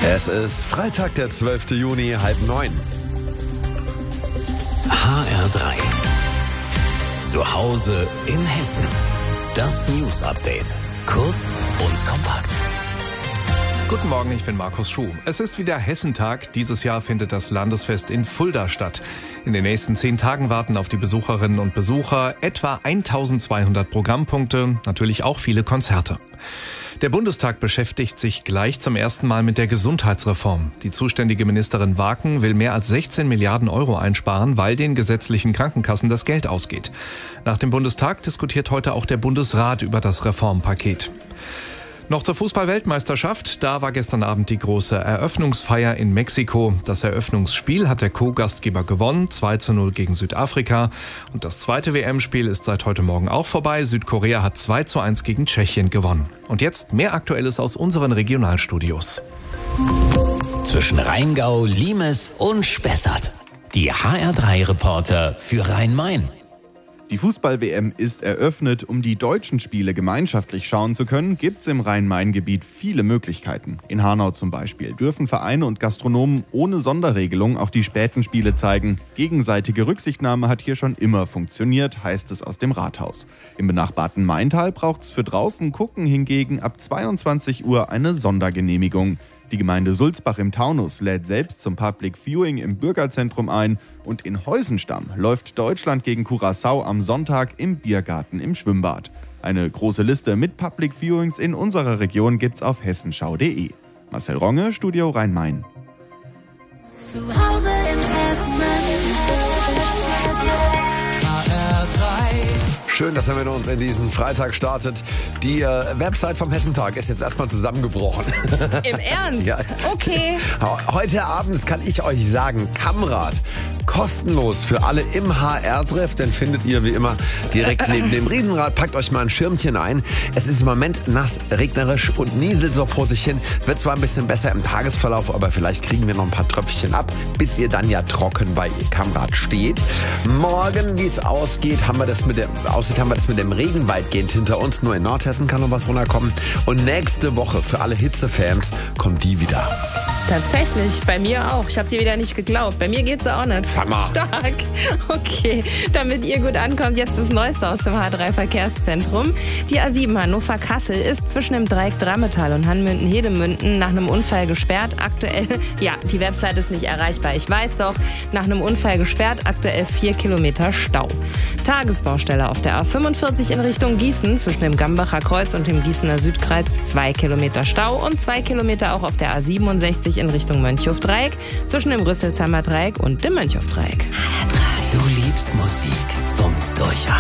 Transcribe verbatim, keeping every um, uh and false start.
Es ist Freitag, der zwölfte Juni, halb neun. H R drei. Zu Hause in Hessen. Das News Update. Kurz und kompakt. Guten Morgen, ich bin Markus Schuh. Es ist wieder Hessentag. Dieses Jahr findet das Landesfest in Fulda statt. In den nächsten zehn Tagen warten auf die Besucherinnen und Besucher etwa eintausendzweihundert Programmpunkte, natürlich auch viele Konzerte. Der Bundestag beschäftigt sich gleich zum ersten Mal mit der Gesundheitsreform. Die zuständige Ministerin Waken will mehr als sechzehn Milliarden Euro einsparen, weil den gesetzlichen Krankenkassen das Geld ausgeht. Nach dem Bundestag diskutiert heute auch der Bundesrat über das Reformpaket. Noch zur Fußball-Weltmeisterschaft. Da war gestern Abend die große Eröffnungsfeier in Mexiko. Das Eröffnungsspiel hat der Co-Gastgeber gewonnen, zwei zu null gegen Südafrika. Und das zweite W M-Spiel ist seit heute Morgen auch vorbei. Südkorea hat zwei zu eins gegen Tschechien gewonnen. Und jetzt mehr Aktuelles aus unseren Regionalstudios. Zwischen Rheingau, Limes und Spessart. Die H R drei Reporter für Rhein-Main. Die Fußball-W M ist eröffnet. Um die deutschen Spiele gemeinschaftlich schauen zu können, gibt es im Rhein-Main-Gebiet viele Möglichkeiten. In Hanau zum Beispiel dürfen Vereine und Gastronomen ohne Sonderregelung auch die späten Spiele zeigen. Gegenseitige Rücksichtnahme hat hier schon immer funktioniert, heißt es aus dem Rathaus. Im benachbarten Maintal braucht es für draußen gucken hingegen ab zweiundzwanzig Uhr eine Sondergenehmigung. Die Gemeinde Sulzbach im Taunus lädt selbst zum Public Viewing im Bürgerzentrum ein und in Heusenstamm läuft Deutschland gegen Curaçao am Sonntag im Biergarten im Schwimmbad. Eine große Liste mit Public Viewings in unserer Region gibt's auf hessenschau punkt de. Marcel Ronge, Studio Rhein-Main. Zu Hause in Hessen. H R drei. Schön, dass er mit uns in diesen Freitag startet. Die äh, Website vom Hessentag ist jetzt erstmal zusammengebrochen. Im Ernst? Ja. Okay. Heute Abend, das kann ich euch sagen, Kammrad. Kostenlos für alle im H R-Treff. Den findet ihr wie immer direkt neben dem Riesenrad. Packt euch mal ein Schirmchen ein. Es ist im Moment nass, regnerisch und nieselt so vor sich hin. Wird zwar ein bisschen besser im Tagesverlauf, aber vielleicht kriegen wir noch ein paar Tröpfchen ab, bis ihr dann ja trocken bei Kammrad steht. Morgen, wie es ausgeht, haben wir das mit dem, aussieht, haben wir das mit dem Regen weitgehend hinter uns. Nur in Nordhessen kann noch was runterkommen. Und nächste Woche für alle Hitzefans kommt die wieder. Tatsächlich, bei mir auch. Ich habe dir wieder nicht geglaubt. Bei mir geht's auch nicht. Sag mal. Stark. Okay, damit ihr gut ankommt, jetzt das Neueste aus dem H drei Verkehrszentrum. Die A sieben Hannover-Kassel ist zwischen dem Dreieck Drammetal und Hanmünden-Hedemünden nach einem Unfall gesperrt. Aktuell, ja, die Website ist nicht erreichbar. Ich weiß doch, nach einem Unfall gesperrt, aktuell vier Kilometer Stau. Tagesbaustelle auf der A fünfundvierzig in Richtung Gießen zwischen dem Gambacher Kreuz und dem Gießener Südkreuz, zwei Kilometer Stau und zwei Kilometer auch auf der A siebenundsechzig in Richtung Mönchhof-Dreieck zwischen dem Rüsselsheimer Dreieck und dem Mönchhof-Dreieck. Du liebst Musik zum Durchatmen.